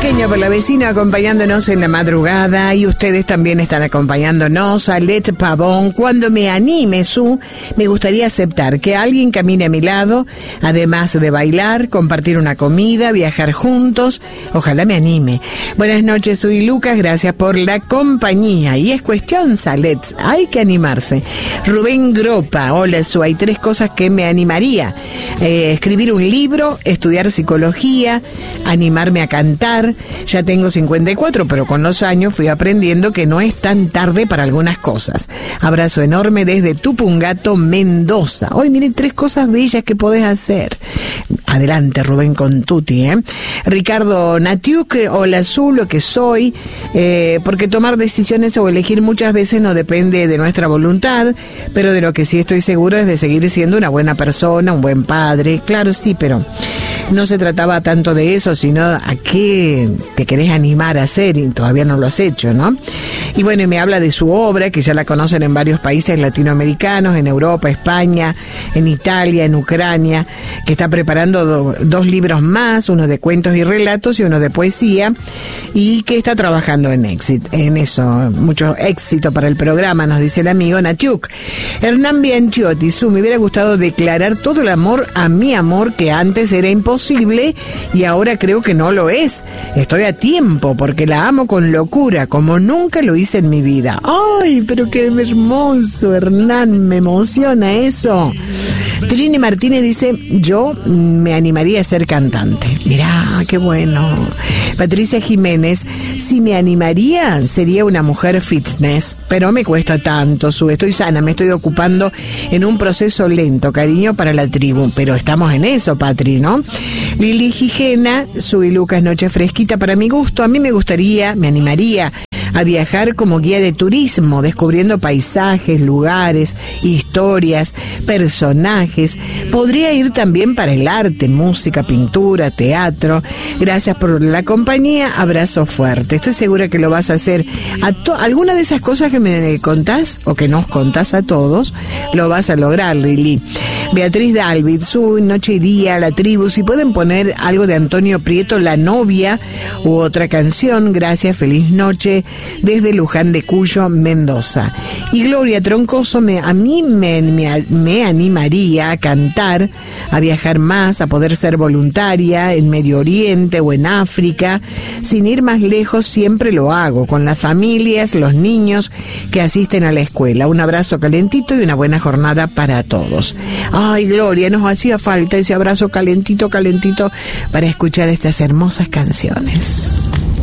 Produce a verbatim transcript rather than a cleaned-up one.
Pequeño por la vecina acompañándonos en la madrugada, y ustedes también están acompañándonos. Alet Pavón, cuando me anime, Su, me gustaría aceptar que alguien camine a mi lado, además de bailar, compartir una comida, viajar juntos. Ojalá me anime. Buenas noches, Su y Lucas, gracias por la compañía. Y es cuestión, Salet, hay que animarse. Rubén Gropa, hola, Su, hay tres cosas que me animaría. Eh, escribir un libro, estudiar psicología, animarme a cantar. Ya tengo cincuenta y cuatro, pero con los años fui aprendiendo que no es tan tarde para algunas cosas. Abrazo enorme desde Tupungato, Mendoza. Hoy miren, tres cosas bellas que podés hacer. Adelante, Rubén, con tutti, ¿eh? Ricardo Natiuk, hola, Su, lo que soy, eh, porque tomar decisiones o elegir muchas veces no depende de nuestra voluntad, pero de lo que sí estoy seguro es de seguir siendo una buena persona, un buen padre. Claro, sí, pero no se trataba tanto de eso, sino a qué te querés animar a hacer, y todavía no lo has hecho, ¿no? Y bueno, y me habla de su obra, que ya la conocen en varios países latinoamericanos, en Europa, España, en Italia, en Ucrania, que está preparando do, dos libros más, uno de cuentos y relatos y uno de poesía, y que está trabajando en éxito, en eso. Mucho éxito para el programa, nos dice el amigo Natiuk. Hernán Bianchiotti, Su, me hubiera gustado declarar todo el amor a mi amor, que antes era imposible y ahora creo que no lo es. Estoy a tiempo porque la amo con locura, como nunca lo hice en mi vida. ¡Ay, pero qué hermoso, Hernán! Me emociona eso. Trini Martínez dice, yo me animaría a ser cantante. Mirá, qué bueno. Patricia Jiménez, si me animaría, sería una mujer fitness, pero me cuesta tanto, Su, estoy sana, me estoy ocupando en un proceso lento, cariño para la tribu, pero estamos en eso, Patri, ¿no? Lili Gijena, Su y Lucas, noche fresquita para mi gusto. A mí me gustaría, me animaría a viajar como guía de turismo, descubriendo paisajes, lugares, historias, personajes. Podría ir también para el arte, música, pintura, teatro. Gracias por la compañía, abrazo fuerte. Estoy segura que lo vas a hacer. A to- alguna de esas cosas que me contás, o que nos contás a todos, lo vas a lograr, Lili. Beatriz Dalvid, Su, noche y día, la tribu. Si pueden poner algo de Antonio Prieto, La novia, u otra canción, gracias, feliz noche. Desde Luján de Cuyo, Mendoza. Y Gloria Troncoso, me, a mí me, me, me animaría a cantar, a viajar más, a poder ser voluntaria en Medio Oriente o en África. Sin ir más lejos, siempre lo hago, con las familias, los niños que asisten a la escuela. Un abrazo calentito y una buena jornada para todos. Ay, Gloria, nos hacía falta ese abrazo calentito, calentito para escuchar estas hermosas canciones.